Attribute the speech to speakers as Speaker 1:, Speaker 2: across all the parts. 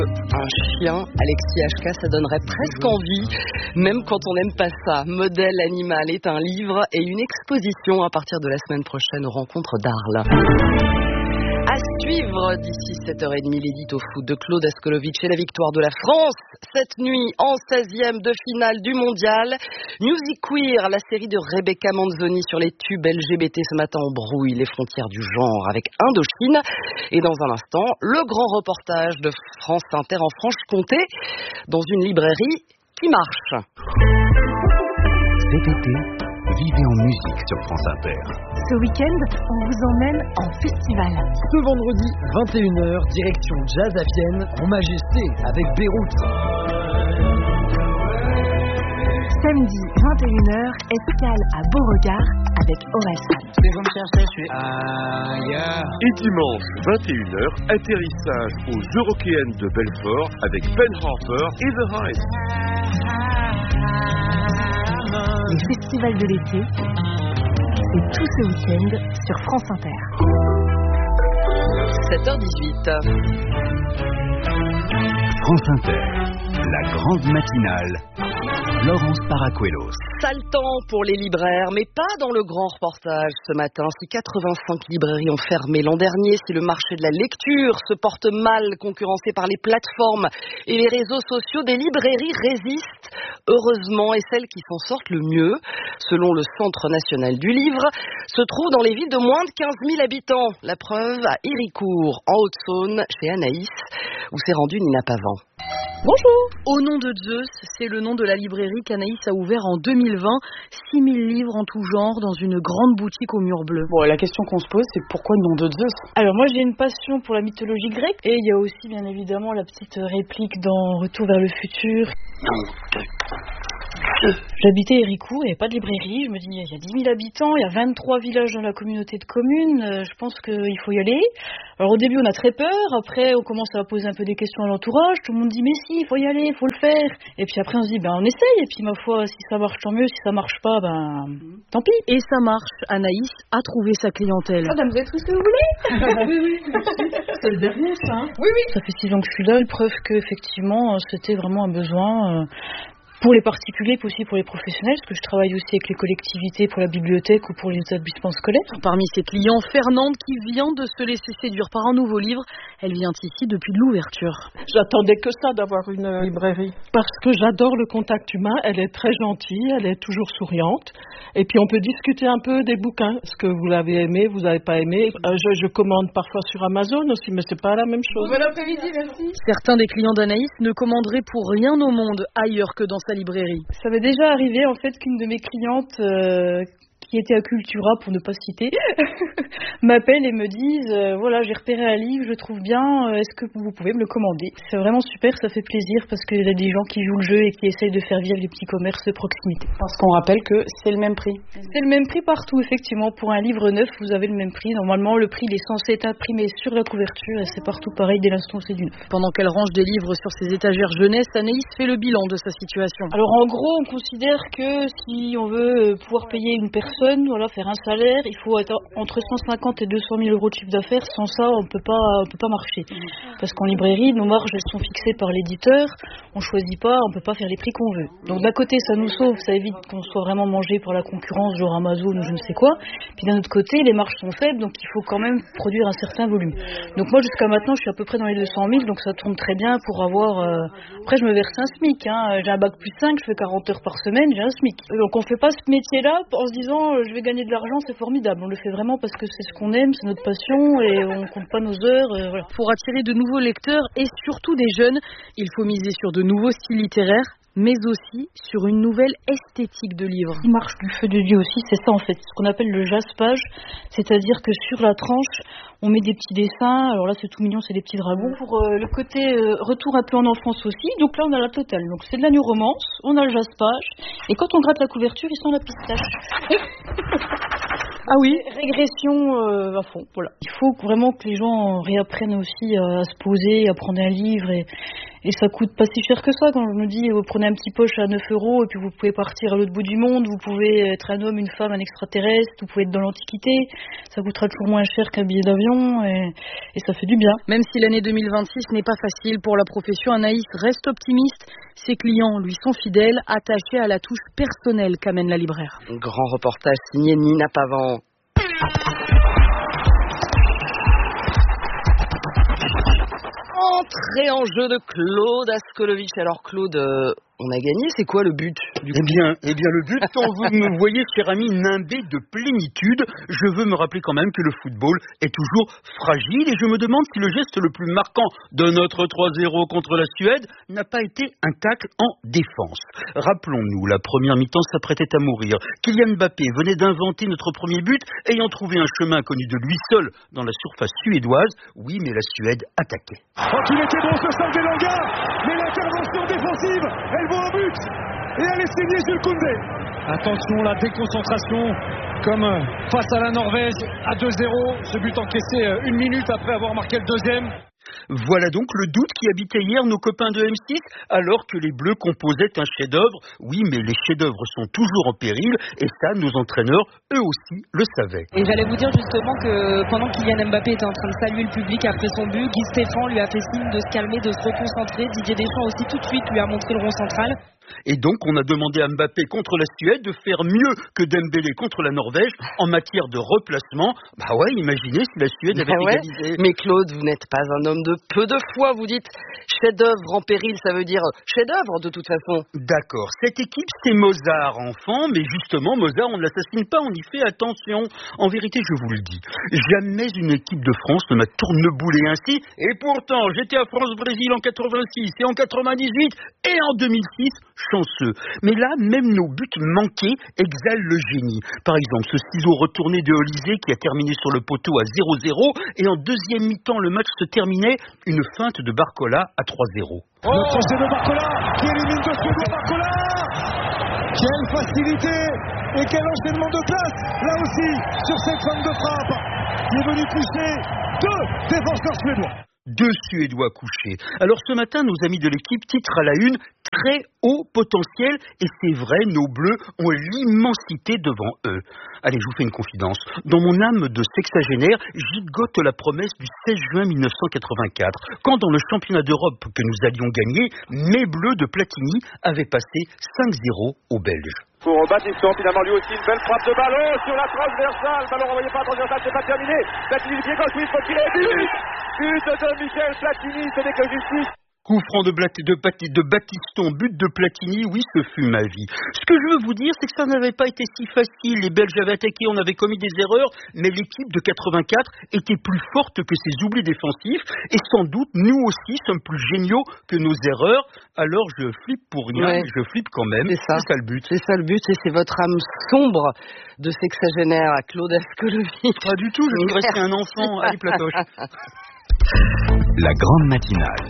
Speaker 1: Un chien, Alexis HK, ça donnerait presque envie, même quand on n'aime pas ça. Modèle animal est un livre et une exposition à partir de la semaine prochaine aux rencontres d'Arles. À suivre d'ici 7h30, l'édito foot de Claude Askolovitch et la victoire de la France cette nuit en 16e de finale du mondial. Music Queer, la série de Rebecca Manzoni sur les tubes LGBT ce matin, on brouille les frontières du genre avec Indochine. Et dans un instant, le grand reportage de France Inter en Franche-Comté dans une librairie qui marche.
Speaker 2: Cet été, vivez en musique sur France Inter.
Speaker 3: Ce week-end, on vous emmène en festival.
Speaker 4: Ce vendredi, 21h, direction Jazz à Vienne, en Majesté, avec Beyrouth.
Speaker 3: Samedi, 21h, escale à Beauregard avec Orelsan.
Speaker 5: Vous me cherchez, je suis ailleurs.
Speaker 6: Et dimanche, 21h, atterrissage aux Eurockéennes de Belfort avec Ben Harper et The Hives.
Speaker 3: Le festival de l'été, c'est tout ce week-end sur France Inter.
Speaker 1: 7h18.
Speaker 2: France Inter, la grande matinale. Laurence Paracuelos.
Speaker 1: Sale temps pour les libraires, mais pas dans le grand reportage ce matin. Si 85 librairies ont fermé l'an dernier, si le marché de la lecture se porte mal, concurrencé par les plateformes et les réseaux sociaux, des librairies résistent, heureusement, et celles qui s'en sortent le mieux, selon le Centre national du livre, se trouvent dans les villes de moins de 15 000 habitants. La preuve à Héricourt, en Haute-Saône, chez Anaïs, où s'est rendue Nina Pavant.
Speaker 7: Bonjour. Au nom de Zeus, c'est le nom de la librairie qu'Anaïs a ouvert en 2020. 6000 livres en tout genre dans une grande boutique au mur bleu.
Speaker 8: Bon, la question qu'on se pose, c'est pourquoi le nom de Zeus ? Alors moi, j'ai une passion pour la mythologie grecque. Et il y a aussi, bien évidemment, la petite réplique dans Retour vers le futur. J'habitais Héricourt, il n'y avait pas de librairie. Je me dis, il y a 10 000 habitants, il y a 23 villages dans la communauté de communes. Je pense qu'il faut y aller. Alors au début, on a très peur. Après, on commence à poser un peu des questions à l'entourage. Tout le monde dit, mais si, il faut y aller, il faut le faire. Et puis après, on se dit, on essaye. Et puis ma foi, si ça marche, tant mieux. Si ça marche pas, tant pis.
Speaker 7: Et ça marche. Anaïs a trouvé sa clientèle.
Speaker 8: Madame, vous avez tout ce que vous voulez ? Oui. C'est le dernier, ça. Hein. Oui. Ça fait 6 ans que je suis là. Preuve qu'effectivement, c'était vraiment un besoin. Pour les particuliers, puis aussi pour les professionnels, parce que je travaille aussi avec les collectivités pour la bibliothèque ou pour les établissements scolaires.
Speaker 7: Parmi ses clients, Fernande, qui vient de se laisser séduire par un nouveau livre. Elle vient ici depuis l'ouverture.
Speaker 9: J'attendais que ça d'avoir une librairie. Parce que j'adore le contact humain, elle est très gentille, elle est toujours souriante. Et puis on peut discuter un peu des bouquins. Est-ce que vous l'avez aimé, vous n'avez pas aimé. Je commande parfois sur Amazon aussi, mais c'est pas la même chose.
Speaker 8: Bon après-midi, merci.
Speaker 7: Certains des clients d'Anaïs ne commanderaient pour rien au monde ailleurs que dans sa librairie.
Speaker 8: Ça m'est déjà arrivé en fait qu'une de mes clientes qui était à Cultura, pour ne pas citer, m'appelle et me disent voilà, j'ai repéré un livre, je trouve bien, est-ce que vous pouvez me le commander ? C'est vraiment super, ça fait plaisir parce qu'il y a des gens qui jouent le jeu et qui essayent de faire vivre les petits commerces de proximité.
Speaker 9: Parce qu'on rappelle que c'est le même prix.
Speaker 8: C'est le même prix partout, effectivement. Pour un livre neuf, vous avez le même prix. Normalement, le prix il est censé être imprimé sur la couverture et c'est partout pareil dès l'instant où c'est du neuf.
Speaker 7: Pendant qu'elle range des livres sur ses étagères jeunesse, Anaïs fait le bilan de sa situation.
Speaker 8: Alors en gros, on considère que si on veut pouvoir payer une personne, voilà, faire un salaire, il faut être entre 150 et 200 000 euros de chiffre d'affaires. Sans ça, on peut pas marcher. Parce qu'en librairie, nos marges, elles sont fixées par l'éditeur. On choisit pas, on peut pas faire les prix qu'on veut. Donc d'un côté, ça nous sauve, ça évite qu'on soit vraiment mangé par la concurrence, genre Amazon ou je ne sais quoi. Puis d'un autre côté, les marges sont faibles, donc il faut quand même produire un certain volume. Donc moi, jusqu'à maintenant, je suis à peu près dans les 200 000, donc ça tourne très bien pour avoir... Après, je me verse un SMIC. J'ai un bac plus 5, je fais 40 heures par semaine, j'ai un SMIC. Donc on fait pas ce métier-là en se disant je vais gagner de l'argent, c'est formidable. On le fait vraiment parce que c'est ce qu'on aime, c'est notre passion et on compte pas nos heures. Voilà.
Speaker 7: Pour attirer de nouveaux lecteurs et surtout des jeunes, il faut miser sur de nouveaux styles littéraires, mais aussi sur une nouvelle esthétique de livre.
Speaker 8: Ce qui marche du feu de Dieu aussi, c'est ça en fait, ce qu'on appelle le jaspage, c'est-à-dire que sur la tranche, on met des petits dessins, alors là c'est tout mignon, c'est des petits dragons. Pour le côté retour un peu en enfance aussi, donc là on a la totale, donc c'est de la new romance, on a le jaspage, et quand on gratte la couverture, ils sont la pistache. Ah oui, régression à fond, voilà. Il faut vraiment que les gens réapprennent aussi à se poser, à prendre un livre Et ça coûte pas si cher que ça. Quand je me dis, vous prenez un petit poche à 9 € et puis vous pouvez partir à l'autre bout du monde, vous pouvez être un homme, une femme, un extraterrestre, vous pouvez être dans l'Antiquité, ça coûtera toujours moins cher qu'un billet d'avion et ça fait du bien.
Speaker 7: Même si l'année 2026 n'est pas facile pour la profession, Anaïs reste optimiste. Ses clients lui sont fidèles, attachés à la touche personnelle qu'amène la libraire.
Speaker 1: Grand reportage signé Nina Pavant. Entrée en jeu de Claude Askolovitch. Alors Claude, on a gagné, c'est quoi le but du coup ?
Speaker 10: Eh bien le but, quand vous me voyez, cher ami, nimbé de plénitude, je veux me rappeler quand même que le football est toujours fragile et je me demande si le geste le plus marquant de notre 3-0 contre la Suède n'a pas été un tacle en défense. Rappelons-nous, la première mi-temps s'apprêtait à mourir. Kylian Mbappé venait d'inventer notre premier but, ayant trouvé un chemin connu de lui seul dans la surface suédoise. Oui, mais la Suède attaquait.
Speaker 11: Oh, qu'il était bon ce Sam Belanga, mais l'intervention défensive, elle vaut un but et elle est signée Jules Koundé. Attention, la déconcentration comme face à la Norvège à 2-0, ce but encaissé 1 minute après avoir marqué le deuxième.
Speaker 10: Voilà donc le doute qui habitait hier nos copains de M6, alors que les Bleus composaient un chef-d'œuvre. Oui, mais les chefs-d'œuvre sont toujours en péril, et ça, nos entraîneurs, eux aussi, le savaient.
Speaker 12: Et j'allais vous dire justement que pendant que Kylian Mbappé était en train de saluer le public après son but, Guy Stéphane lui a fait signe de se calmer, de se reconcentrer. Didier Deschamps aussi tout de suite lui a montré le rond central.
Speaker 10: Et donc, on a demandé à Mbappé contre la Suède de faire mieux que Dembélé contre la Norvège en matière de replacement. Bah ouais, imaginez si la Suède avait égalisé.
Speaker 1: Mais Claude, vous n'êtes pas un homme de peu de foi. Vous dites chef-d'œuvre en péril, ça veut dire chef-d'œuvre de toute façon.
Speaker 10: D'accord. Cette équipe, c'est Mozart, enfant. Mais justement, Mozart, on ne l'assassine pas, on y fait attention. En vérité, je vous le dis, jamais une équipe de France ne m'a tourneboulé ainsi. Et pourtant, j'étais à France-Brésil en 86 et en 98 et en 2006. Chanceux. Mais là, même nos buts manqués exhalent le génie. Par exemple, ce ciseau retourné de Olysée qui a terminé sur le poteau à 0-0 et en deuxième mi-temps, le match se terminait, une feinte de Barcola à 3-0.
Speaker 11: Le crochet de Barcola qui élimine de suite Barcola. Quelle facilité et quel enchaînement de place là aussi sur cette feinte de frappe qui est venue toucher 2 défenseurs suédois.
Speaker 10: 2 Suédois couchés. Alors ce matin, nos amis de l'équipe titrent à la une très haut potentiel et c'est vrai, nos Bleus ont l'immensité devant eux. Allez, je vous fais une confidence. Dans mon âme de sexagénaire, gigote la promesse du 16 juin 1984, quand dans le championnat d'Europe que nous allions gagner, mes Bleus de Platini avaient passé 5-0 aux Belges.
Speaker 13: Pour Baptiston, finalement lui aussi une belle frappe de ballon sur la transversale. Ballon renvoyé par la transversale, c'est pas terminé. Platini du pied gauche, oui, il faut qu'il ait but. But de Michel Platini, ce n'est que justice.
Speaker 10: Coup franc de Baptiston, but de Platini, oui, ce fut ma vie. Ce que je veux vous dire, c'est que ça n'avait pas été si facile. Les Belges avaient attaqué, on avait commis des erreurs, mais l'équipe de 84 était plus forte que ses oublis défensifs, et sans doute, nous aussi sommes plus géniaux que nos erreurs. Alors je flippe pour rien, je flippe quand même. C'est ça le but.
Speaker 1: C'est ça le but, et c'est votre âme sombre de sexagénaire à Claude Askolovitch.
Speaker 10: Pas du tout, je suis resté un enfant. Allez, Platoche.
Speaker 2: La grande matinale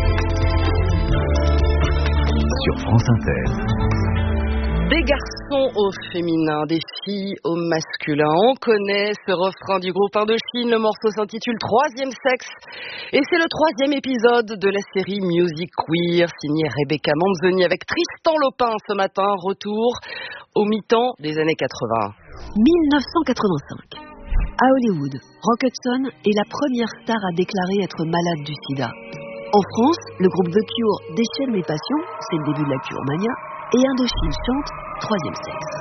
Speaker 2: sur France Inter.
Speaker 1: Des garçons au féminin, des filles au masculin. On connaît ce refrain du groupe Indochine. Le morceau s'intitule Troisième sexe. Et c'est le 3e épisode de la série Music Queer, signé Rebecca Manzoni avec Tristan Lopin ce matin. Retour au mi-temps des années 80.
Speaker 3: 1985. À Hollywood, Rock Hudson est la première star à déclarer être malade du sida. En France, le groupe The Cure déchaîne les passions, c'est le début de la Cure Mania, et Indochine chante Troisième sexe.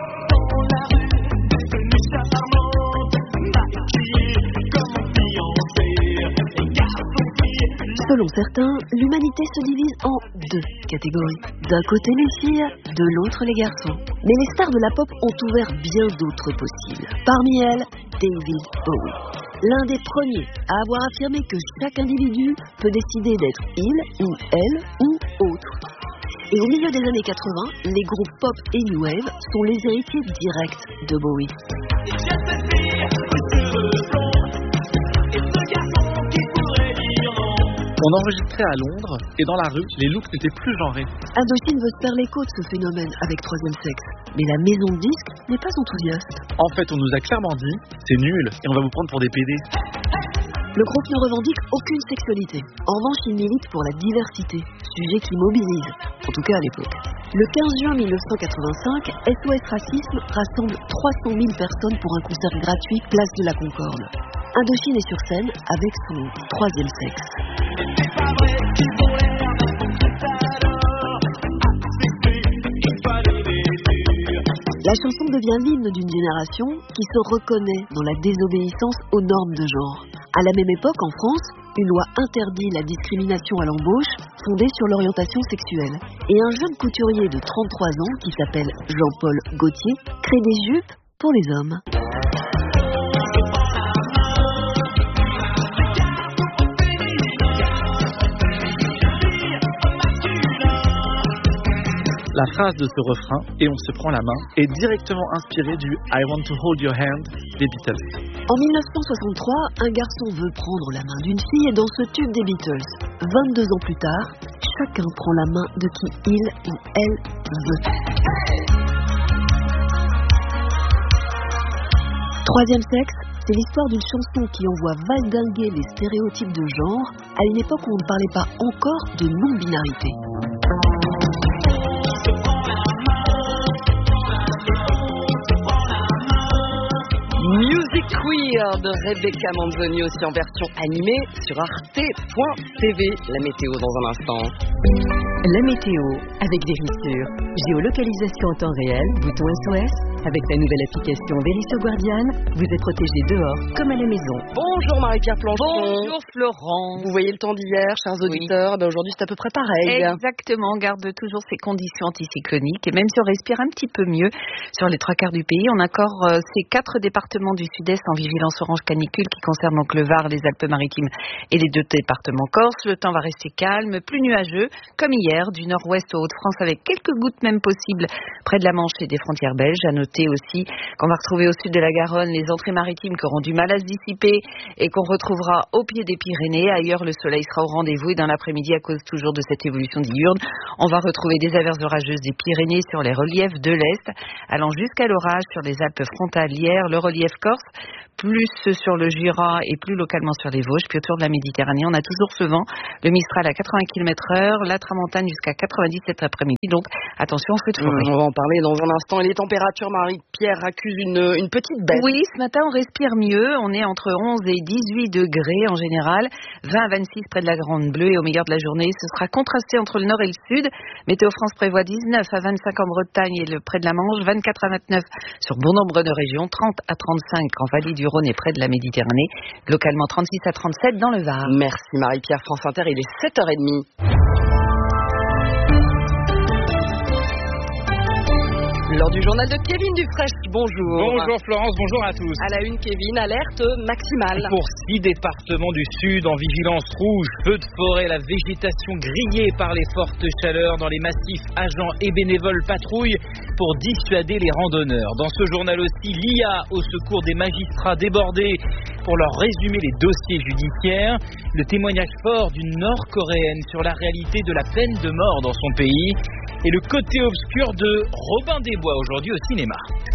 Speaker 3: Selon certains, l'humanité se divise en 2 catégories. D'un côté les filles, de l'autre les garçons. Mais les stars de la pop ont ouvert bien d'autres possibles. Parmi elles, David Bowie. L'un des premiers à avoir affirmé que chaque individu peut décider d'être il ou elle ou autre. Et au milieu des années 80, les groupes pop et new wave sont les héritiers directs de Bowie.
Speaker 14: On enregistrait à Londres et dans la rue, les looks n'étaient plus genrés.
Speaker 3: Indochine veut se faire l'écho de ce phénomène avec Troisième sexe. Mais la maison de disques n'est pas enthousiaste.
Speaker 14: En fait, on nous a clairement dit, c'est nul et on va vous prendre pour des PD.
Speaker 3: Le groupe ne revendique aucune sexualité. En revanche, il milite pour la diversité, sujet qui mobilise, en tout cas à l'époque. Le 15 juin 1985, SOS Racisme rassemble 300 000 personnes pour un concert gratuit place de la Concorde. Indochine est sur scène avec son troisième sexe. La chanson devient l'hymne d'une génération qui se reconnaît dans la désobéissance aux normes de genre. À la même époque, en France, une loi interdit la discrimination à l'embauche fondée sur l'orientation sexuelle. Et un jeune couturier de 33 ans, qui s'appelle Jean-Paul Gaultier, crée des jupes pour les hommes.
Speaker 14: La phrase de ce refrain, et on se prend la main, est directement inspirée du I Want to Hold Your Hand des Beatles.
Speaker 3: En 1963, un garçon veut prendre la main d'une fille et dans ce tube des Beatles, 22 ans plus tard, chacun prend la main de qui il ou elle veut. Troisième sexe, c'est l'histoire d'une chanson qui envoie valdinguer les stéréotypes de genre à une époque où on ne parlait pas encore de non-binarité.
Speaker 1: Music Queer de Rebecca Manzoni aussi en version animée sur arte.tv. La météo dans un instant.
Speaker 15: La météo avec Vérissure. Géolocalisation en temps réel, bouton SOS. Avec la nouvelle application Vérissure Guardian, vous êtes protégé dehors comme à la maison.
Speaker 1: Bonjour Marie-Pierre Planchon.
Speaker 7: Bonjour Florence.
Speaker 1: Vous voyez le temps d'hier, chers auditeurs. Oui. Aujourd'hui, c'est à peu près pareil.
Speaker 7: Exactement, on garde toujours ces conditions anticycloniques. Et même si on respire un petit peu mieux sur les 3/4 du pays, on a encore ces 4 départements du sud-est en vigilance orange canicule qui concernent donc le Var, les Alpes-Maritimes et les 2 départements corses. Le temps va rester calme, plus nuageux, comme hier, du nord-ouest au Hauts-de-France, avec quelques gouttes même possibles près de la Manche et des frontières belges. À noter aussi qu'on va retrouver au sud de la Garonne les entrées maritimes qui auront du mal à se dissiper et qu'on retrouvera au pied des Pyrénées. Ailleurs, le soleil sera au rendez-vous et dans l'après-midi, à cause toujours de cette évolution diurne, on va retrouver des averses orageuses des Pyrénées sur les reliefs de l'Est, allant jusqu'à l'orage sur les Alpes frontalières, le relief corse, plus sur le Jura et plus localement sur les Vosges. Puis autour de la Méditerranée, on a toujours ce vent, le Mistral à 80 km/h, la Tramontane jusqu'à 90 cet après-midi. Donc attention, feu de forêt.
Speaker 1: On va en parler dans un instant. Et les températures, Marie-Pierre, accusent une petite baisse.
Speaker 7: Oui, ce matin, on respire mieux. On est entre 11 et 18 degrés en général. 20 à 26 près de la Grande Bleue. Et au meilleur de la journée, ce sera contrasté entre le nord et le sud. Météo France prévoit 19 à 25 en Bretagne et près de la Manche, 24 à 29 sur bon nombre de régions, 30 à 35 en Vallée du Rhône et près de la Méditerranée, localement 36 à 37 dans le Var.
Speaker 1: Merci Marie-Pierre. France Inter, il est 7h30. Lors du journal de Kevin Dufresne, bonjour.
Speaker 16: Bonjour Florence, bonjour à tous.
Speaker 1: À la une, Kevin, alerte maximale.
Speaker 16: Pour 6 départements du sud en vigilance rouge, feu de forêt, la végétation grillée par les fortes chaleurs dans les massifs, agents et bénévoles patrouillent pour dissuader les randonneurs. Dans ce journal aussi, l'IA au secours des magistrats débordés pour leur résumer les dossiers judiciaires. Le témoignage fort d'une Nord-Coréenne sur la réalité de la peine de mort dans son pays. Et le côté obscur de Robin des Bois aujourd'hui au cinéma.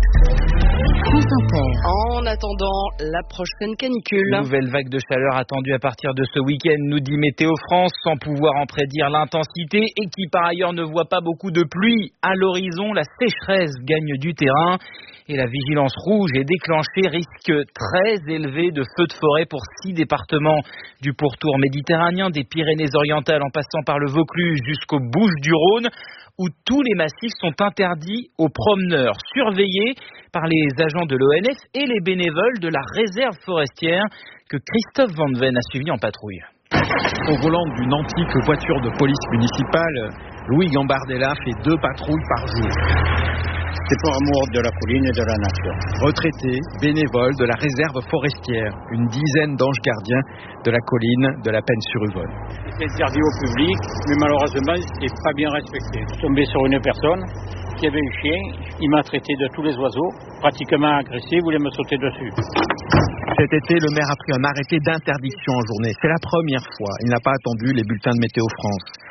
Speaker 1: En attendant la prochaine canicule.
Speaker 16: Nouvelle vague de chaleur attendue à partir de ce week-end, nous dit Météo France, sans pouvoir en prédire l'intensité et qui par ailleurs ne voit pas beaucoup de pluie à l'horizon. La sécheresse gagne du terrain et la vigilance rouge est déclenchée. Risque très élevé de feux de forêt pour 6 départements du pourtour méditerranéen, des Pyrénées-Orientales en passant par le Vaucluse jusqu'aux Bouches-du-Rhône, où tous les massifs sont interdits aux promeneurs, surveillés par les agents de l'ONF et les bénévoles de la réserve forestière que Christophe Van Ven a suivi en patrouille.
Speaker 14: Au volant d'une antique voiture de police municipale, Louis Gambardella fait 2 patrouilles par jour.
Speaker 17: C'est pour amour de la colline et de la nature.
Speaker 14: Retraité, bénévole de la réserve forestière, une dizaine d'anges gardiens de la colline de la Penne-sur-Yvonne.
Speaker 17: C'est interdit au public, mais malheureusement, c'est pas bien respecté. Je suis tombé sur une personne qui avait un chien, il m'a traité de tous les oiseaux, pratiquement agressé, il voulait me sauter dessus.
Speaker 14: Cet été, le maire a pris un arrêté d'interdiction en journée. C'est la première fois. Il n'a pas attendu les bulletins de Météo France.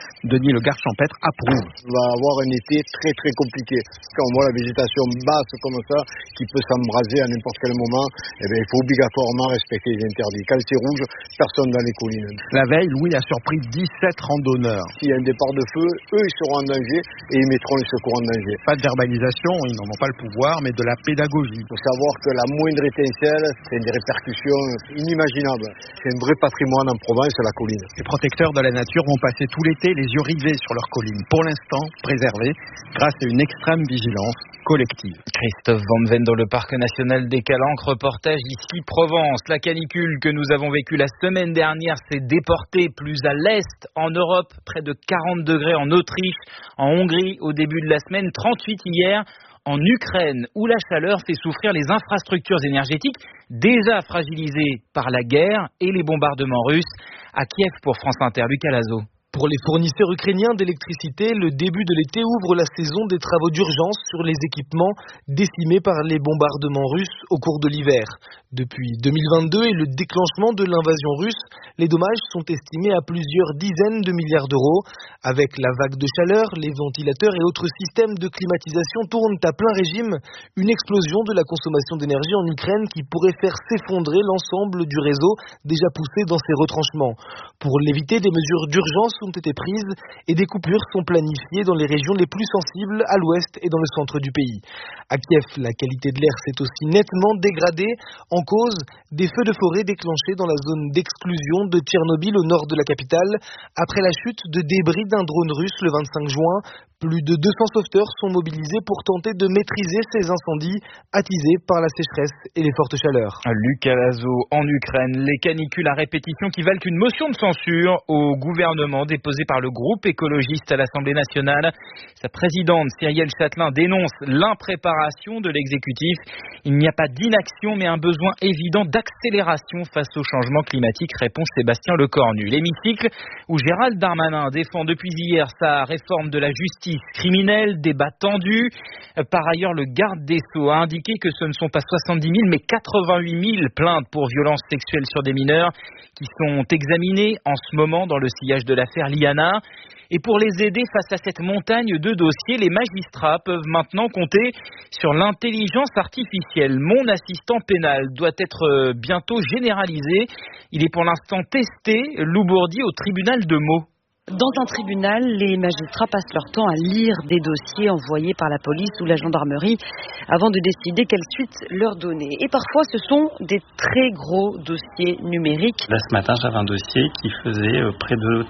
Speaker 14: Denis Le Gard Champêtre approuve.
Speaker 18: On va avoir un été très très compliqué. Quand on voit la végétation basse comme ça, qui peut s'embraser à n'importe quel moment, il faut obligatoirement respecter les interdits. Quand c'est rouge, personne dans les collines.
Speaker 14: La veille, Louis a surpris 17 randonneurs.
Speaker 18: S'il y a un départ de feu, eux ils seront en danger et ils mettront les secours en danger.
Speaker 14: Pas de verbalisation, ils n'en ont pas le pouvoir, mais de la pédagogie.
Speaker 18: Il faut savoir que la moindre étincelle, c'est des répercussions inimaginables. C'est un vrai patrimoine en Provence, la colline.
Speaker 14: Les protecteurs de la nature vont passer tout l'été les yeux rivés sur leurs collines, pour l'instant préservées grâce à une extrême vigilance collective.
Speaker 16: Christophe Van Ven dans le parc national des Calanques, reportage ici Provence. La canicule que nous avons vécue la semaine dernière s'est déportée plus à l'est en Europe, près de 40 degrés en Autriche, en Hongrie au début de la semaine, 38 hier. En Ukraine, où la chaleur fait souffrir les infrastructures énergétiques déjà fragilisées par la guerre et les bombardements russes. À Kiev pour France Inter, Lucas Lazo.
Speaker 19: Pour les fournisseurs ukrainiens d'électricité, le début de l'été ouvre la saison des travaux d'urgence sur les équipements décimés par les bombardements russes au cours de l'hiver. Depuis 2022 et le déclenchement de l'invasion russe, les dommages sont estimés à plusieurs dizaines de milliards d'euros. Avec la vague de chaleur, les ventilateurs et autres systèmes de climatisation tournent à plein régime. Une explosion de la consommation d'énergie en Ukraine qui pourrait faire s'effondrer l'ensemble du réseau déjà poussé dans ses retranchements. Pour l'éviter, des mesures d'urgence ont été prises et des coupures sont planifiées dans les régions les plus sensibles à l'ouest et dans le centre du pays. À Kiev, la qualité de l'air s'est aussi nettement dégradée, en cause des feux de forêt déclenchés dans la zone d'exclusion de Tchernobyl au nord de la capitale après la chute de débris d'un drone russe le 25 juin. Plus de 200 sauveteurs sont mobilisés pour tenter de maîtriser ces incendies attisés par la sécheresse et les fortes chaleurs.
Speaker 16: Lucas Lazo, en Ukraine, les canicules à répétition qui valent une motion de censure au gouvernement déposée par le groupe écologiste à l'Assemblée nationale. Sa présidente, Cyrielle Châtelain, dénonce l'impréparation de l'exécutif. Il n'y a pas d'inaction, mais un besoin évident d'accélération face au changement climatique, répond Sébastien Lecornu. L'hémicycle, où Gérald Darmanin défend depuis hier sa réforme de la justice criminelle, débat tendu. Par ailleurs, le garde des Sceaux a indiqué que ce ne sont pas 70 000, mais 88 000 plaintes pour violences sexuelles sur des mineurs qui sont examinées en ce moment dans le sillage de l'affaire Liana. Et pour les aider face à cette montagne de dossiers, les magistrats peuvent maintenant compter sur l'intelligence artificielle. Mon assistant pénal doit être bientôt généralisé. Il est pour l'instant testé, Lou Bourdi, au tribunal de Meaux.
Speaker 20: Dans un tribunal, les magistrats passent leur temps à lire des dossiers envoyés par la police ou la gendarmerie avant de décider quelle suite leur donner. Et parfois, ce sont des très gros dossiers numériques.
Speaker 21: Là, ce matin, j'avais un dossier qui faisait près de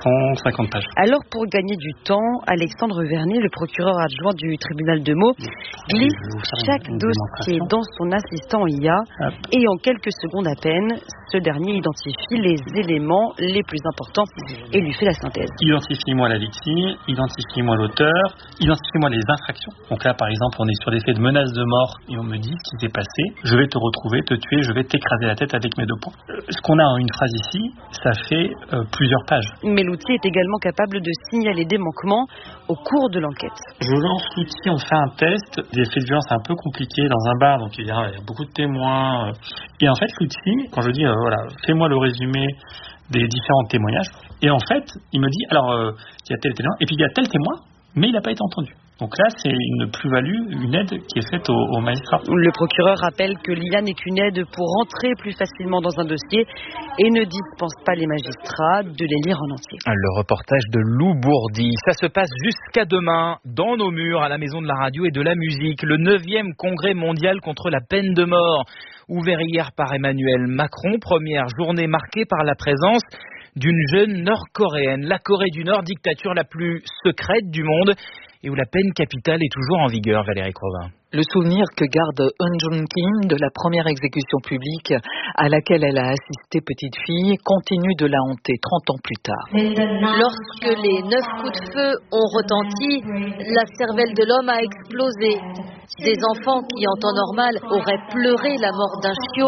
Speaker 21: 350 pages.
Speaker 20: Alors, pour gagner du temps, Alexandre Vernet, le procureur adjoint du tribunal de Meaux, glisse chaque dossier dans son assistant IA et en quelques secondes à peine, ce dernier identifie les éléments les plus importants et lui fait la synthèse.
Speaker 21: Identifie-moi la victime, identifie-moi l'auteur, identifie-moi les infractions. Donc là, par exemple, on est sur des faits de menace de mort et on me dit ce qui s'est passé. Je vais te retrouver, te tuer, je vais t'écraser la tête avec mes 2 poings. Ce qu'on a en une phrase ici, ça fait plusieurs pages.
Speaker 20: Mais l'outil est également capable de signaler des manquements au cours de l'enquête.
Speaker 21: Je lance l'outil, on fait un test, des faits de violence un peu compliqués dans un bar, donc il y a beaucoup de témoins. Et en fait, l'outil, quand je dis, fais-moi le résumé des différents témoignages. Et en fait, il me dit, il y a tel témoin, et puis il y a tel témoin, mais il n'a pas été entendu. Donc là, c'est une plus-value, une aide qui est faite aux magistrats.
Speaker 20: Le procureur rappelle que l'IA n'est qu'une aide pour rentrer plus facilement dans un dossier et ne dispense pas les magistrats de les lire en entier.
Speaker 16: Le reportage de Lou Bourdi. Ça se passe jusqu'à demain, dans nos murs, à la Maison de la Radio et de la Musique. Le 9e congrès mondial contre la peine de mort, ouvert hier par Emmanuel Macron. Première journée marquée par la présence d'une jeune nord-coréenne. La Corée du Nord, dictature la plus secrète du monde et où la peine capitale est toujours en vigueur, Valérie Crovin.
Speaker 22: Le souvenir que garde Eun Jung-kim de la première exécution publique à laquelle elle a assisté petite fille continue de la hanter 30 ans plus tard.
Speaker 23: Lorsque les 9 coups de feu ont retenti, la cervelle de l'homme a explosé. Des enfants qui, en temps normal, auraient pleuré la mort d'un chiot,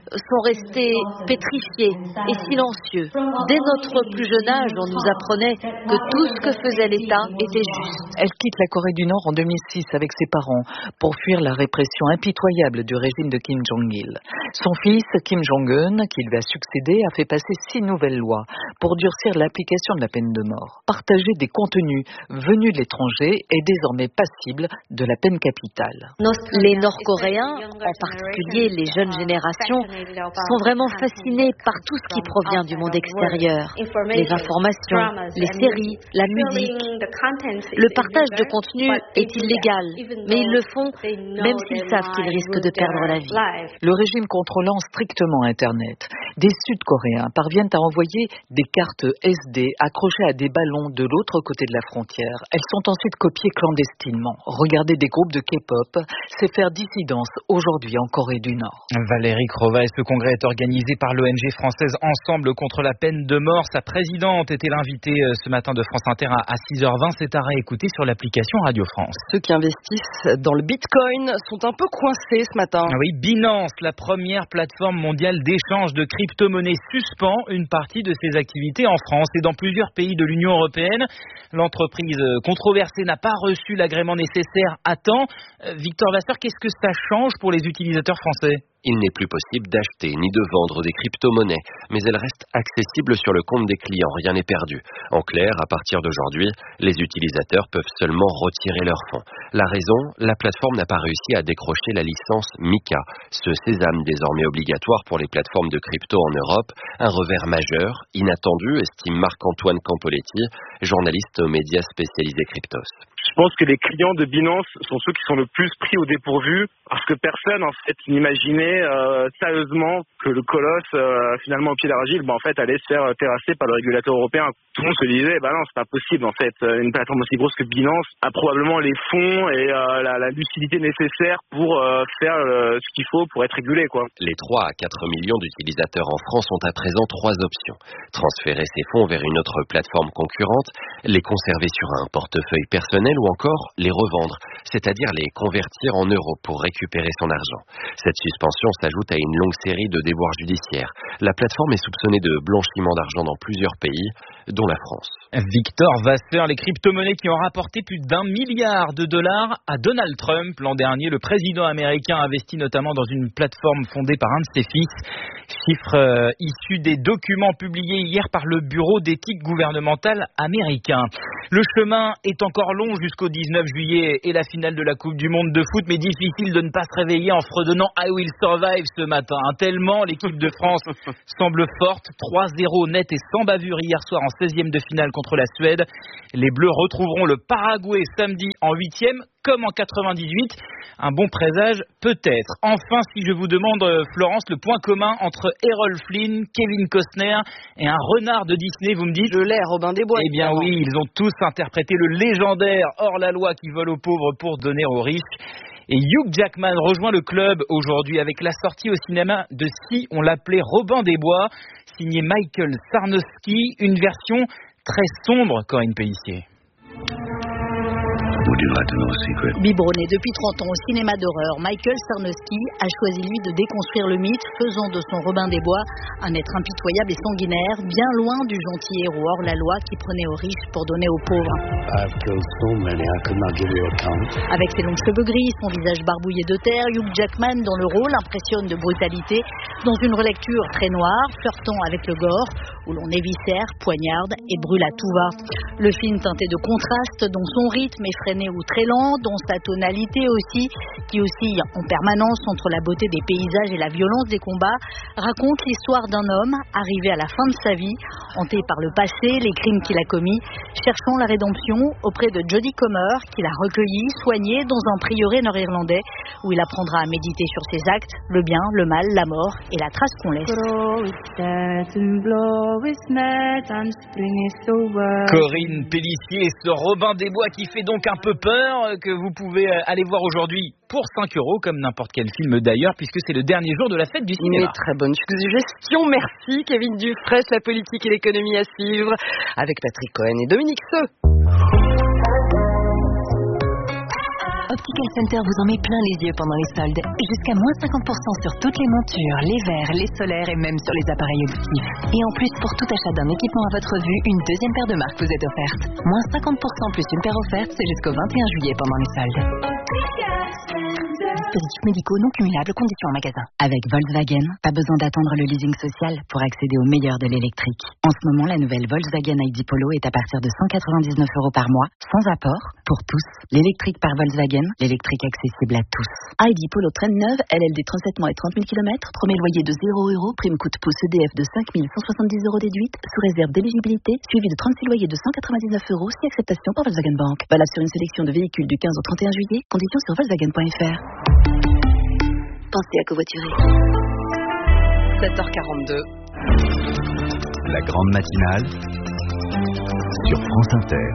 Speaker 23: sont restés pétrifiés et silencieux. Dès notre plus jeune âge, on nous apprenait que tout ce que faisait l'État était juste.
Speaker 22: Elle quitte la Corée du Nord en 2006 avec ses parents pour fuir la répression impitoyable du régime de Kim Jong-il. Son fils, Kim Jong-un, qui lui a succédé, a fait passer 6 nouvelles lois pour durcir l'application de la peine de mort. Partager des contenus venus de l'étranger est désormais passible de la peine capitale.
Speaker 23: Les Nord-Coréens, en particulier les jeunes générations, sont vraiment fascinés par tout ce qui provient du monde extérieur. Les informations, les séries, la musique. Le partage de contenu est illégal, mais ils le font même s'ils savent qu'ils risquent de perdre la vie.
Speaker 22: Le régime contrôlant strictement Internet, des Sud-Coréens parviennent à envoyer des cartes SD accrochées à des ballons de l'autre côté de la frontière. Elles sont ensuite copiées clandestinement. Regarder des groupes de K-pop, c'est faire dissidence aujourd'hui en Corée du Nord.
Speaker 16: Valérie Crova, et ce congrès est organisé par l'ONG française Ensemble contre la peine de mort. Sa présidente était l'invitée ce matin de France Inter à 6h20. C'est à réécouter sur l'application Radio France.
Speaker 1: Ceux qui investissent dans le Bitcoin sont un peu coincés ce matin.
Speaker 16: Oui, Binance, la première plateforme mondiale d'échange de crypto-monnaies, suspend une partie de ses activités en France et dans plusieurs pays de l'Union européenne. L'entreprise controversée n'a pas reçu l'agrément nécessaire à temps. Victor Vasseur, qu'est-ce que ça change pour les utilisateurs français ?
Speaker 4: Il n'est plus possible d'acheter ni de vendre des crypto-monnaies, mais elles restent accessibles sur le compte des clients, rien n'est perdu. En clair, à partir d'aujourd'hui, les utilisateurs peuvent seulement retirer leurs fonds. La raison, la plateforme n'a pas réussi à décrocher la licence MiCA, ce sésame désormais obligatoire pour les plateformes de crypto en Europe, un revers majeur, inattendu, estime Marc-Antoine Campoletti, journaliste aux médias spécialisés cryptos.
Speaker 5: Je pense que les clients de Binance sont ceux qui sont le plus pris au dépourvu parce que personne en fait n'imaginait sérieusement que le colosse finalement au pied d'argile en fait allait se faire terrasser par le régulateur européen. Tout le monde se disait non, c'est pas possible en fait, une plateforme aussi grosse que Binance a probablement les fonds et la lucidité nécessaire pour faire ce qu'il faut pour être régulé quoi.
Speaker 4: Les 3 à 4 millions d'utilisateurs en France ont à présent 3 options. Transférer ces fonds vers une autre plateforme concurrente, les conserver sur un portefeuille personnel ou encore les revendre, c'est-à-dire les convertir en euros pour récupérer son argent. Cette suspension s'ajoute à une longue série de déboires judiciaires. La plateforme est soupçonnée de blanchiment d'argent dans plusieurs pays, dont la France.
Speaker 16: Victor Vasseur, les crypto-monnaies qui ont rapporté plus d'1 milliard de dollars à Donald Trump. L'an dernier, le président américain a investi notamment dans une plateforme fondée par un de ses fils. Chiffre issu des documents publiés hier par le Bureau d'éthique gouvernementale américain. Le chemin est encore long jusqu'au 19 juillet et la finale de la Coupe du Monde de foot, mais difficile de ne pas se réveiller en fredonnant I Will Survive ce matin. Tellement l'équipe de France semble forte. 3-0 net et sans bavure hier soir en 16e de finale contre la Suède. Les Bleus retrouveront le Paraguay samedi en 8e. Comme en 98, un bon présage peut-être. Enfin, si je vous demande, Florence, le point commun entre Errol Flynn, Kevin Costner et un renard de Disney, vous me dites ?
Speaker 1: Le lait Robin des Bois.
Speaker 16: Eh bien oui, ils ont tous interprété le légendaire hors-la-loi qui vole aux pauvres pour donner aux riches. Et Hugh Jackman rejoint le club aujourd'hui avec la sortie au cinéma de Si on l'appelait Robin des Bois, signé Michael Sarnowski, une version très sombre, Corinne Pellissier.
Speaker 6: Biberonné depuis 30 ans au cinéma d'horreur, Michael Sarnowski a choisi lui de déconstruire le mythe, faisant de son Robin des Bois un être impitoyable et sanguinaire, bien loin du gentil héros hors la loi qui prenait aux riches pour donner aux pauvres. Avec ses longs cheveux gris, son visage barbouillé de terre, Hugh Jackman dans le rôle impressionne de brutalité, dans une relecture très noire, flirtant avec le gore, où l'on éviscère, poignarde et brûle à tout va. Le film teinté de contrastes, dont son rythme effréné ou très lent, dont sa tonalité aussi, qui oscille en permanence entre la beauté des paysages et la violence des combats, raconte l'histoire d'un homme arrivé à la fin de sa vie, hanté par le passé, les crimes qu'il a commis, cherchant la rédemption auprès de Jodie Comer, qu'il a recueilli, soigné dans un prieuré nord-irlandais, où il apprendra à méditer sur ses actes, le bien, le mal, la mort et la trace qu'on laisse.
Speaker 16: Corinne Pellissier, ce Robin des Bois qui fait donc un peu peur, que vous pouvez aller voir aujourd'hui pour 5 €, comme n'importe quel film d'ailleurs, puisque c'est le dernier jour de la fête du cinéma.
Speaker 1: Mais très bonne suggestion, merci Kevin Dufresne, la politique et l'économie à suivre, avec Patrick Cohen et Dominique Seux.
Speaker 15: Optical Center vous en met plein les yeux pendant les soldes. Jusqu'à moins 50% sur toutes les montures, les verres, les solaires et même sur les appareils auditifs. Et en plus, pour tout achat d'un équipement à votre vue, une deuxième paire de marques vous est offerte. Moins 50% plus une paire offerte, c'est jusqu'au 21 juillet pendant les soldes. Dispositifs médicaux non cumulables, conditions en magasin.
Speaker 8: Avec Volkswagen, pas besoin d'attendre le leasing social pour accéder au meilleur de l'électrique. En ce moment, la nouvelle Volkswagen ID Polo est à partir de 199 € par mois, sans apport, pour tous. L'électrique par Volkswagen, l'électrique accessible à tous.
Speaker 3: ID Polo traîne neuve, LLD 37 mois et 30 000 km, premier loyer de 0 €, prime coûte pouce EDF de 5 170 € déduite, sous réserve d'éligibilité, suivi de 36 loyers de 199 €, si acceptation par Volkswagen Bank. Valable sur une sélection de véhicules du 15 au 31 juillet, conditions sur Volkswagen.fr. Pensez à covoiturer.
Speaker 1: 7h42.
Speaker 2: La grande matinale sur France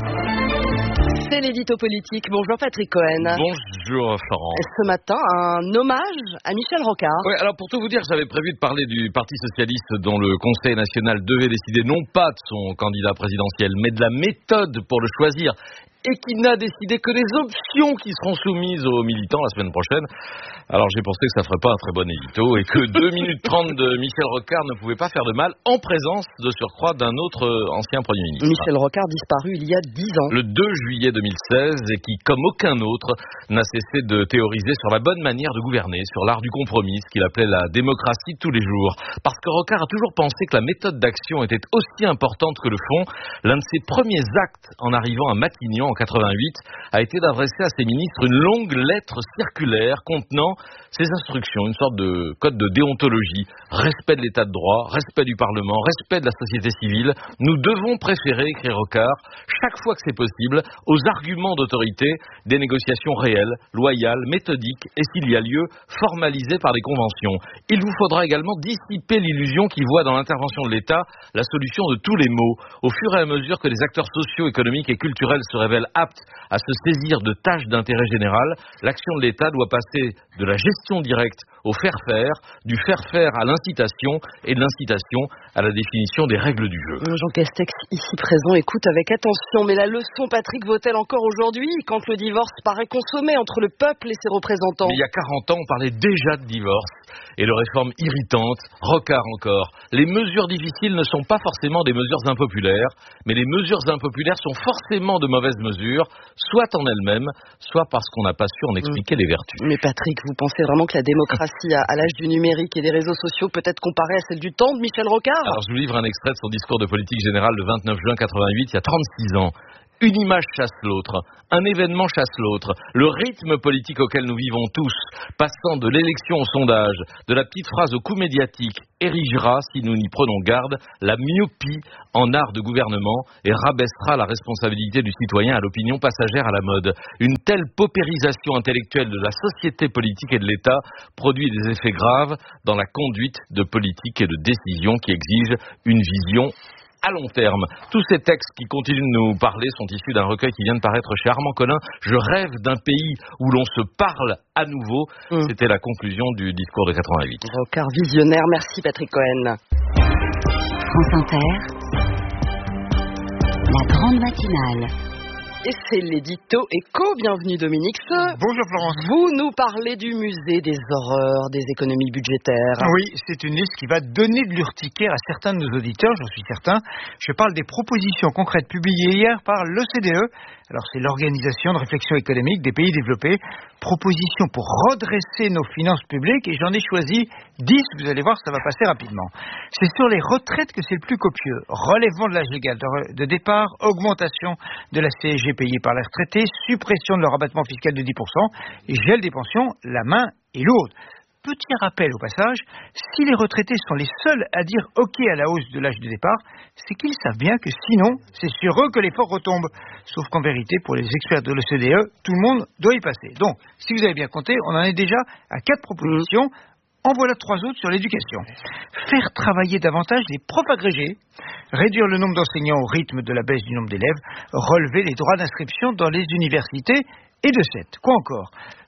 Speaker 2: Inter.
Speaker 1: C'est l'édito politique. Bonjour Patrick Cohen.
Speaker 9: Bonjour Florent.
Speaker 1: Ce matin, un hommage à Michel Rocard.
Speaker 9: Oui, alors pour tout vous dire, j'avais prévu de parler du Parti Socialiste dont le Conseil National devait décider non pas de son candidat présidentiel, mais de la méthode pour le choisir. Et qui n'a décidé que des options qui seront soumises aux militants la semaine prochaine. Alors j'ai pensé que ça ferait pas un très bon édito et que 2 minutes 30 de Michel Rocard ne pouvait pas faire de mal en présence de surcroît d'un autre ancien Premier ministre.
Speaker 1: Michel Rocard disparu il y a 10 ans.
Speaker 9: Le 2 juillet 2016 et qui, comme aucun autre, n'a cessé de théoriser sur la bonne manière de gouverner, sur l'art du compromis, ce qu'il appelait la démocratie de tous les jours. Parce que Rocard a toujours pensé que la méthode d'action était aussi importante que le fond. L'un de ses premiers actes en arrivant à Matignon en 88 a été d'adresser à ses ministres une longue lettre circulaire contenant ses instructions, une sorte de code de déontologie, respect de l'état de droit, respect du Parlement, respect de la société civile. Nous devons préférer, écrit Rocard, chaque fois que c'est possible, aux arguments d'autorité, des négociations réelles, loyales, méthodiques et s'il y a lieu, formalisées par des conventions. Il vous faudra également dissiper l'illusion qui voit dans l'intervention de l'État la solution de tous les maux. Au fur et à mesure que les acteurs sociaux, économiques et culturels se révèlent aptes à se saisir de tâches d'intérêt général, l'action de l'État doit passer de la gestion directe au faire-faire, du faire-faire à l'incitation et de l'incitation à la définition des règles du jeu.
Speaker 1: Jean Castex, ici présent, écoute avec attention. Mais la leçon, Patrick, vaut-elle encore aujourd'hui quand le divorce paraît consommé entre le peuple et ses représentants?
Speaker 9: Mais il y a 40 ans, on parlait déjà de divorce et de réformes irritantes. Rocard encore. Les mesures difficiles ne sont pas forcément des mesures impopulaires, mais les mesures impopulaires sont forcément de mauvaises mesures, soit en elles-mêmes, soit parce qu'on n'a pas su en expliquer les vertus.
Speaker 1: Mais Patrick, vous pensez vraiment que la démocratie à l'âge du numérique et des réseaux sociaux peut être comparée à celle du temps de Michel Rocard?
Speaker 9: Alors je vous livre un extrait de son discours de politique générale le 29 juin 88, il y a 36 ans. Une image chasse l'autre, un événement chasse l'autre. Le rythme politique auquel nous vivons tous, passant de l'élection au sondage, de la petite phrase au coup médiatique, érigera, si nous n'y prenons garde, la myopie en art de gouvernement et rabaissera la responsabilité du citoyen à l'opinion passagère à la mode. Une telle paupérisation intellectuelle de la société politique et de l'État produit des effets graves dans la conduite de politique et de décision qui exigent une vision à long terme. Tous ces textes qui continuent de nous parler sont issus d'un recueil qui vient de paraître chez Armand Collin. Je rêve d'un pays où l'on se parle à nouveau. C'était la conclusion du discours de 88.
Speaker 1: Rocard visionnaire, merci Patrick Cohen.
Speaker 8: France Inter, la grande matinale.
Speaker 1: Et c'est l'édito éco. Bienvenue Dominique.
Speaker 14: Bonjour Florence.
Speaker 1: Vous nous parlez du musée des horreurs, des économies budgétaires.
Speaker 10: Oui, c'est une liste qui va donner de l'urticaire à certains de nos auditeurs, j'en suis certain. Je parle des propositions concrètes publiées hier par l'OCDE. Alors c'est l'Organisation de réflexion économique des pays développés. Propositions pour redresser nos finances publiques et j'en ai choisi 10, vous allez voir, ça va passer rapidement. C'est sur les retraites que c'est le plus copieux. Relèvement de l'âge légal de départ, augmentation de la CSG payée par les retraités, suppression de leur abattement fiscal de 10% et gel des pensions, la main est lourde. Petit rappel au passage, si les retraités sont les seuls à dire OK à la hausse de l'âge de départ, c'est qu'ils savent bien que sinon, c'est sur eux que l'effort retombe. Sauf qu'en vérité, pour les experts de l'OCDE, tout le monde doit y passer. Donc, si vous avez bien compté, on en est déjà à 4 propositions. En voilà 3 autres sur l'éducation. Faire travailler davantage les profs agrégés, réduire le nombre d'enseignants au rythme de la baisse du nombre d'élèves, relever les droits d'inscription dans les universités et de 7. Quoi encore ?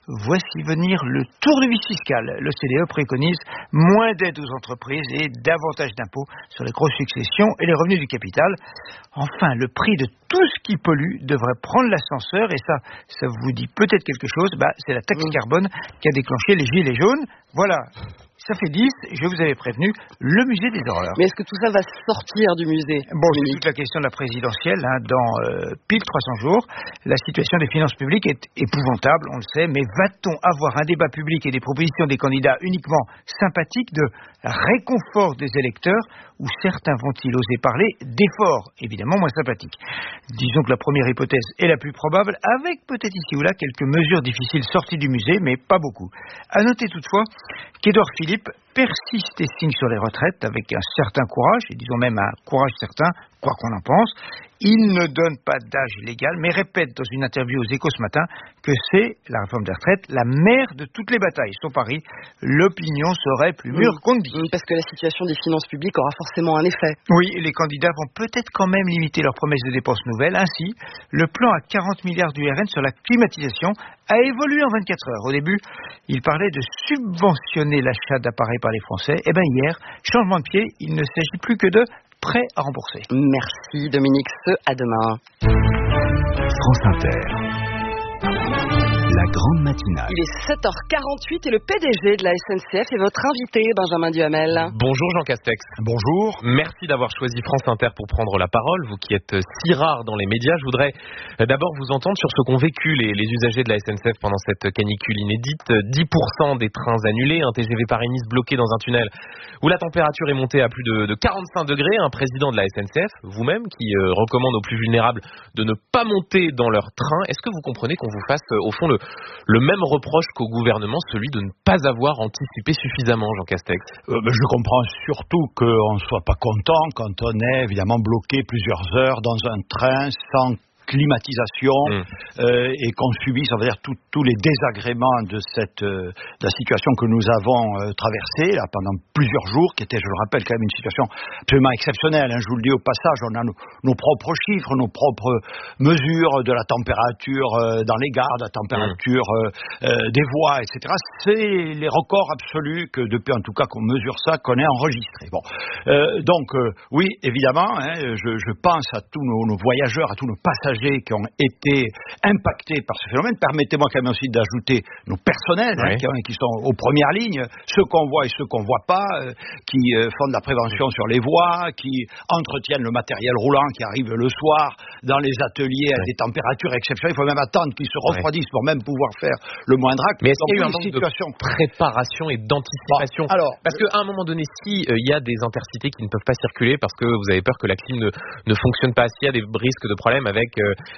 Speaker 11: voici venir le tour de vis fiscal. L'OCDE préconise moins d'aides aux entreprises et davantage d'impôts sur les grosses successions et les revenus du capital. Enfin, le prix de tout ce qui pollue devrait prendre l'ascenseur, et ça vous dit peut-être quelque chose, c'est la taxe carbone qui a déclenché les gilets jaunes. Voilà. Ça fait 10, je vous avais prévenu, le musée des horreurs.
Speaker 1: Mais est-ce que tout ça va sortir du musée?
Speaker 11: Bon, c'est toute la question de la présidentielle. Dans pile 300 jours, la situation des finances publiques est épouvantable, on le sait, mais va-t-on avoir un débat public et des propositions des candidats uniquement sympathiques de réconfort des électeurs, ou certains vont-ils oser parler d'efforts, évidemment moins sympathiques? Disons que la première hypothèse est la plus probable, avec peut-être ici ou là quelques mesures difficiles sorties du musée, mais pas beaucoup. À noter toutefois qu'Édouard Philippe persiste et signe sur les retraites avec un certain courage, et disons même un courage certain, quoi qu'on en pense. Il ne donne pas d'âge légal, mais répète dans une interview aux Échos ce matin que c'est, la réforme des retraites, la mère de toutes les batailles. Son pari, l'opinion serait plus mûre qu'on ne dit.
Speaker 1: Parce que la situation des finances publiques aura forcément un effet.
Speaker 11: Oui, les candidats vont peut-être quand même limiter leurs promesses de dépenses nouvelles. Ainsi, le plan à 40 milliards d'URN sur la climatisation a évolué en 24 heures. Au début, il parlait de subventionner l'achat d'appareils par les Français. Eh bien hier, changement de pied, il ne s'agit plus que de prêts à rembourser.
Speaker 1: Merci Dominique, à demain.
Speaker 2: France Inter. La grande matinale.
Speaker 1: Il est 7h48 et le PDG de la SNCF est votre invité, Benjamin Duhamel.
Speaker 9: Bonjour Jean Castex.
Speaker 11: Bonjour.
Speaker 9: Merci d'avoir choisi France Inter pour prendre la parole, vous qui êtes si rare dans les médias. Je voudrais d'abord vous entendre sur ce qu'ont vécu les usagers de la SNCF pendant cette canicule inédite. 10% des trains annulés, un TGV Paris-Nice bloqué dans un tunnel où la température est montée à plus de 45 degrés. Un président de la SNCF, vous-même, qui recommande aux plus vulnérables de ne pas monter dans leur train. Est-ce que vous comprenez qu'on vous fasse au fond le même reproche qu'au gouvernement, celui de ne pas avoir anticipé suffisamment, Jean Castex?
Speaker 12: Je comprends surtout qu'on ne soit pas content quand on est évidemment bloqué plusieurs heures dans un train sans climatisation et qu'on subisse, on va dire, tous les désagréments de la situation que nous avons traversée là, pendant plusieurs jours, qui était, je le rappelle, quand même une situation absolument exceptionnelle. Je vous le dis au passage, on a nos propres chiffres, nos propres mesures de la température dans les gares, de la température des voies, etc. C'est les records absolus que depuis, en tout cas, qu'on mesure ça, qu'on ait enregistré. Bon, donc oui, évidemment, je pense à tous nos voyageurs, à tous nos passagers qui ont été impactés par ce phénomène. Permettez-moi quand même aussi d'ajouter nos personnels qui sont aux premières lignes, ceux qu'on voit et ceux qu'on ne voit pas, qui font de la prévention sur les voies, qui entretiennent le matériel roulant qui arrive le soir dans les ateliers à des températures exceptionnelles. Il faut même attendre qu'ils se refroidissent pour même pouvoir faire le moindre acte.
Speaker 9: Mais est-ce qu'il y a eu un manque de préparation et d'anticipation? Parce qu'à un moment donné, si il y a des intercités qui ne peuvent pas circuler parce que vous avez peur que la clim ne fonctionne pas, s'il y a des risques de problèmes avec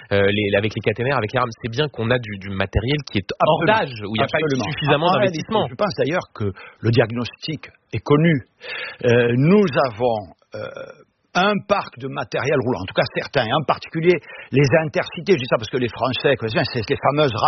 Speaker 9: les caténaires, avec les rames, c'est bien qu'on a du matériel qui est hors d'âge, où il n'y a pas eu suffisamment d'investissement.
Speaker 12: Je pense d'ailleurs que le diagnostic est connu. Nous avons un parc de matériel roulant, en tout cas certains, en particulier les intercités. Je dis ça parce que les Français, c'est les fameuses rames